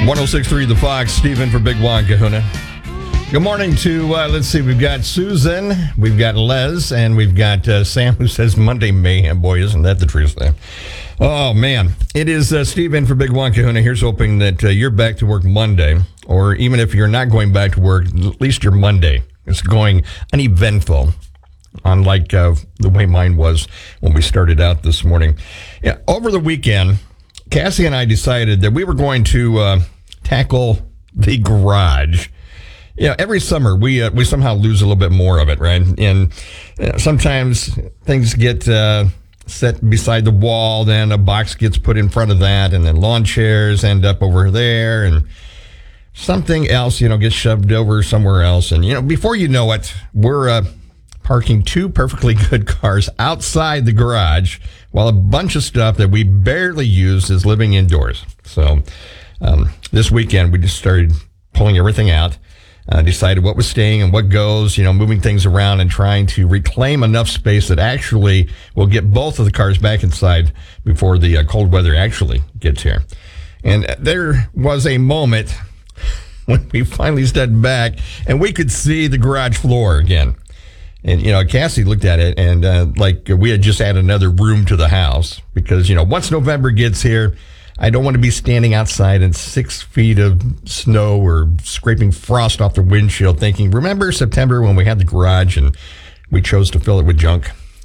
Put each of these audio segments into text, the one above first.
106.3 The Fox, Stephen for Big Juan Kahuna. Good morning to, let's see, we've got Susan, we've got Les, and we've got Sam who says Monday Mayhem. Boy, isn't that the truth there? Oh, man. It is Stephen for Big Juan Kahuna. Here's hoping that you're back to work Monday, or even if you're not going back to work, at least your Monday is going uneventful, unlike the way mine was when we started out this morning. Yeah, over the weekend, Cassie and I decided that we were going to tackle the garage. Yeah, every summer we somehow lose a little bit more of it, right? And sometimes things get set beside the wall, then a box gets put in front of that, and then lawn chairs end up over there, and something else, gets shoved over somewhere else. And, before you know it, we're parking two perfectly good cars outside the garage while a bunch of stuff that we barely use is living indoors. So this weekend, we just started pulling everything out, decided what was staying and what goes, moving things around and trying to reclaim enough space that actually will get both of the cars back inside before the cold weather actually gets here. And there was a moment when we finally stepped back and we could see the garage floor again. And, Cassie looked at it and like we had just added another room to the house because, once November gets here, I don't want to be standing outside in 6 feet of snow or scraping frost off the windshield thinking, remember September when we had the garage and we chose to fill it with junk?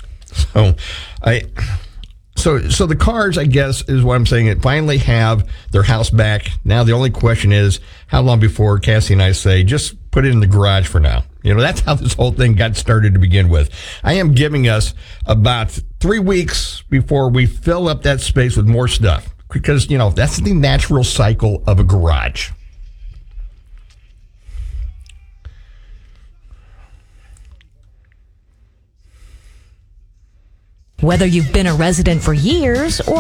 So the cars, I guess, is what I'm saying, finally have their house back. Now the only question is how long before Cassie and I say, just put it in the garage for now. That's how this whole thing got started to begin with. I am giving us about 3 weeks before we fill up that space with more stuff. Because, that's the natural cycle of a garage. Whether you've been a resident for years or